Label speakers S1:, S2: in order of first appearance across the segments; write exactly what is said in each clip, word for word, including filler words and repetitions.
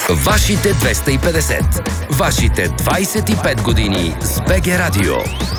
S1: Вашите двеста и петдесет. Вашите двайсет и пет години с БГ Радио.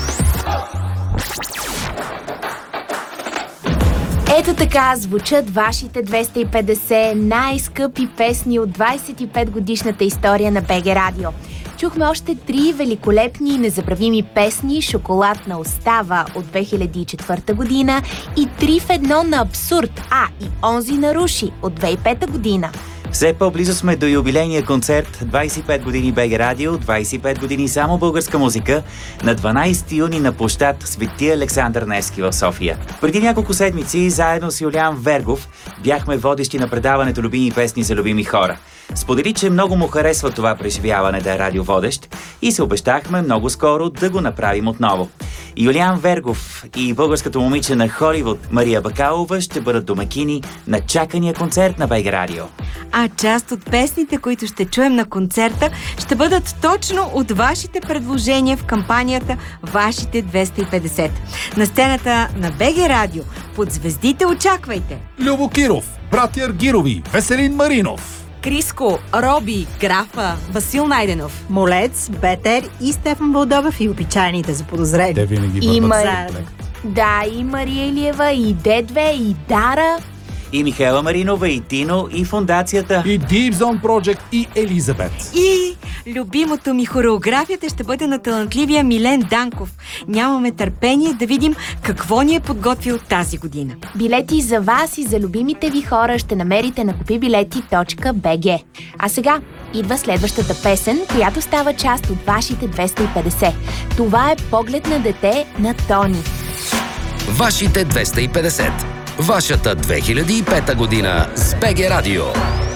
S2: Ето така звучат вашите двеста и петдесет най-скъпи песни от двайсет и пет годишната история на БГ Радио. Чухме още три великолепни и незабравими песни: "Шоколадна остава" от две хиляди и четвърта година и "Три в едно на абсурд", а и "Онзи наруши" от две хиляди и пета година.
S3: Все по-близо сме до юбилейния концерт двайсет и пет години БГ Радио, двайсет и пет години само българска музика на дванайсети юни на площад Свети Александър Невски в София. Преди няколко седмици заедно с Юлиан Вергов бяхме водещи на предаването "Любими песни за любими хора". Сподели, че много му харесва това преживяване да е радиоводещ и се обещахме много скоро да го направим отново. Юлиан Вергов и българското момиче на Холивуд Мария Бакалова ще бъдат домакини на чакания концерт на БГ Радио.
S4: А част от песните, които ще чуем на концерта, ще бъдат точно от вашите предложения в кампанията "Вашите двеста и петдесет". На сцената на БГ Радио под звездите очаквайте
S5: Любо Киров, братя Аргирови, Веселин Маринов,
S4: Криско, Роби, Графа, Васил Найденов,
S6: Молец, Бетер и Стефан Вълдобев и обичайните заподозрени.
S5: те винаги
S2: И
S5: върват
S2: Мар...
S5: заедно.
S2: Да, и Мария Илиева, и Дедве, и Дара.
S3: И Михайла Маринова, и Тино, и Фондацията.
S5: И Deep Zone Project, и Елизабет.
S4: и любимото ми хореографията ще бъде на талантливия Милен Данков. Нямаме търпение да видим какво ни е подготвил тази година.
S2: Билети за вас и за любимите ви хора ще намерите на купи билети точка би джи. А сега идва следващата песен, която става част от вашите двеста и петдесет. Това е "Поглед на дете" на Тони.
S1: Вашите двеста и петдесет. Вашата две хиляди и пета година с БГ Радио.